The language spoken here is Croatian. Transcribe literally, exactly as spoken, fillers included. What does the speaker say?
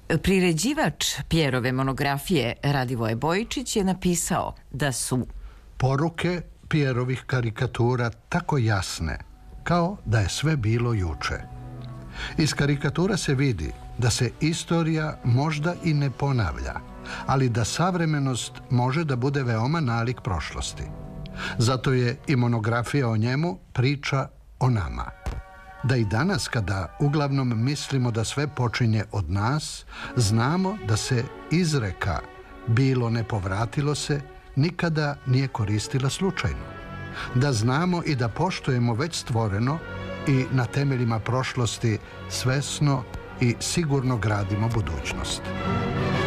Priređivač Pjerove monografije Radivoje Bojičić je napisao da su poruke Pjerovih karikatura tako jasne, kao da je sve bilo juče. Iz karikatura se vidi da se istorija možda i ne ponavlja, ali da savremenost može da bude veoma nalik prošlosti. Zato je i monografija o njemu priča o nama. Da i danas, kada uglavnom mislimo da sve počinje od nas, znamo da se izreka bilo ne povratilo se nikada nije koristila slučajno. Da znamo i da poštujemo već stvoreno i na temeljima prošlosti svesno i sigurno gradimo budućnost.